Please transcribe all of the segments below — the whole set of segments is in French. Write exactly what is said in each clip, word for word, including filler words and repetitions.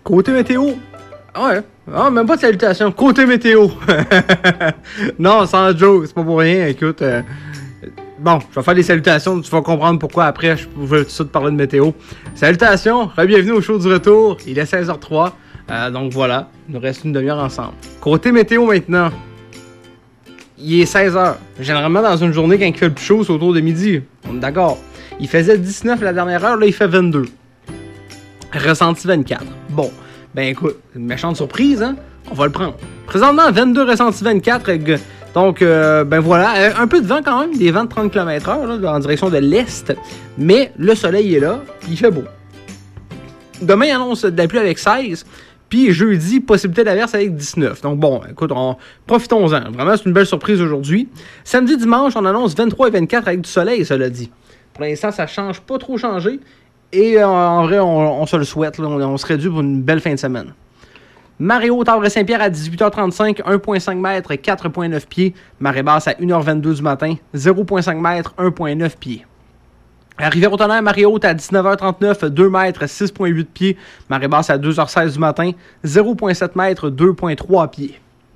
Côté météo. Ouais. Ah, même pas de salutations. Côté météo. Non, sans joke, c'est pas pour rien. Écoute, euh, bon, je vais faire des salutations. Tu vas comprendre pourquoi après. Je vais tout de suite parler de météo. Salutations. Bienvenue au show du retour. Il est seize heures trois. Euh, donc voilà, il nous reste une demi-heure ensemble. Côté météo maintenant. Il est seize heures. Généralement, dans une journée, quand il fait le plus chaud, c'est autour de midi. On est d'accord. Il faisait dix-neuf la dernière heure, là, il fait vingt-deux. Ressenti vingt-quatre. Bon, ben écoute, une méchante surprise, hein? On va le prendre. Présentement, vingt-deux, ressenti vingt-quatre. Donc, euh, ben voilà, un peu de vent quand même, des vents de trente kilomètres heure, là, en direction de l'est. Mais le soleil est là, puis il fait beau. Demain, il annonce de la pluie avec seize. Puis jeudi, possibilité d'averse avec dix-neuf. Donc bon, écoute, on... profitons-en. Vraiment, c'est une belle surprise aujourd'hui. Samedi, dimanche, on annonce vingt-trois et vingt-quatre avec du soleil, cela dit. Pour l'instant, ça ne change pas trop changé. Et euh, en vrai, on, on se le souhaite. Là. On, on serait dû pour une belle fin de semaine. Marée haute, Havre-Saint-Pierre à dix-huit heures trente-cinq, un virgule cinq mètres, quatre virgule neuf pieds. Marée basse à une heure vingt-deux du matin, zéro virgule cinq mètres, un virgule neuf pieds. À Rivière-au-Tonnerre, marée haute à dix-neuf heures trente-neuf, deux mètres, six virgule huit pieds. Marée basse à deux heures seize du matin, zéro virgule sept mètres, deux virgule trois pieds.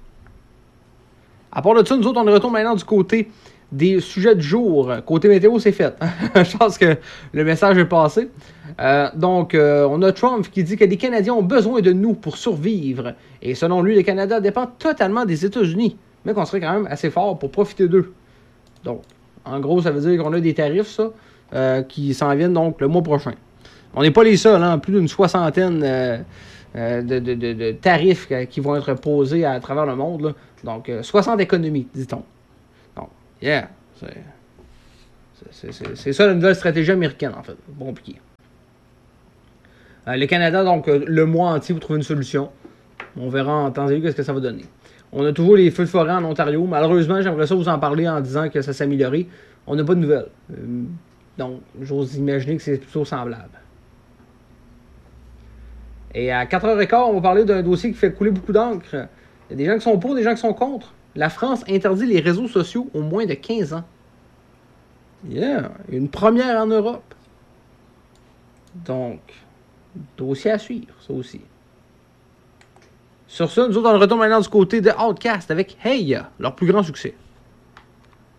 À part de ça, nous autres, on retourne maintenant du côté des sujets du jour. Côté météo, c'est fait. Je pense que le message est passé. Euh, donc, euh, on a Trump qui dit que les Canadiens ont besoin de nous pour survivre. Et selon lui, le Canada dépend totalement des États-Unis. Mais qu'on serait quand même assez fort pour profiter d'eux. Donc, en gros, ça veut dire qu'on a des tarifs, ça. Euh, qui s'en viennent donc le mois prochain. On n'est pas les seuls, hein, plus d'une soixantaine euh, euh, de, de, de, de tarifs euh, qui vont être posés à, à travers le monde. Là. Donc, euh, soixante économies, dit-on. Donc, yeah, c'est, c'est, c'est, c'est ça la nouvelle stratégie américaine, en fait. Pas compliqué. Euh, le Canada, donc, euh, le mois entier pour trouver une solution. On verra en temps et lieu qu'est-ce que ça va donner. On a toujours les feux de forêt en Ontario. Malheureusement, j'aimerais ça vous en parler en disant que ça s'est amélioré. On n'a pas de nouvelles. Euh, Donc, j'ose imaginer que c'est plutôt semblable. Et à quatre heures quinze, on va parler d'un dossier qui fait couler beaucoup d'encre. Il y a des gens qui sont pour, des gens qui sont contre. La France interdit les réseaux sociaux aux moins de quinze ans. Yeah! Une première en Europe. Donc, dossier à suivre, ça aussi. Sur ça, nous autres, on retourne maintenant du côté de Outcast avec Hey, leur plus grand succès.